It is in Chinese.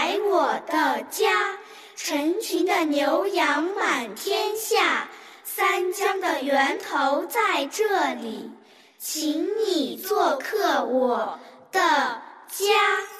来我的家。成群的牛羊满天下，三江的源头在这里，请你做客我的家。